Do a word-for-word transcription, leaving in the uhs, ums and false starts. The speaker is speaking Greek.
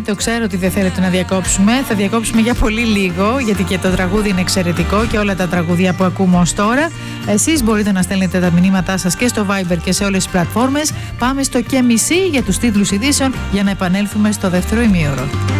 το ξέρω ότι δεν θέλετε να διακόψουμε. Θα διακόψουμε για πολύ λίγο, γιατί και το τραγούδι είναι εξαιρετικό και όλα τα τραγουδία που ακούμε ως τώρα. Εσείς μπορείτε να στέλνετε τα μηνύματά σας και στο Viber και σε όλες τις πλατφόρμες. Πάμε στο και μισή για τους τίτλους ειδήσεων για να επανέλθουμε στο δεύτερο ημίωρο.